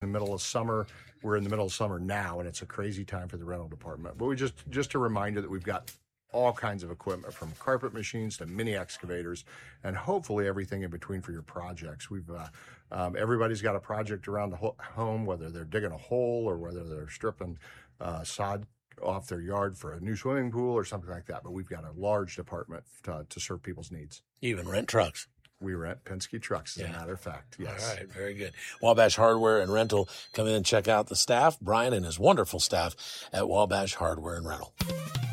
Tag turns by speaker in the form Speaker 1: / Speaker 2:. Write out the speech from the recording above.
Speaker 1: middle of summer. We're in the middle of summer now, and it's a crazy time for the rental department. But we just a reminder that we've got all kinds of equipment, from carpet machines to mini excavators, and hopefully everything in between for your projects. We've everybody's got a project around the home, whether they're digging a hole or whether they're stripping sod off their yard for a new swimming pool or something like that. But we've got a large department to serve people's needs.
Speaker 2: You even rent trucks.
Speaker 1: We rent Penske trucks, as a matter of fact. Yes.
Speaker 2: All right, very good. Wabash Hardware and Rental. Come in and check out the staff, Brian and his wonderful staff at Wabash Hardware and Rental.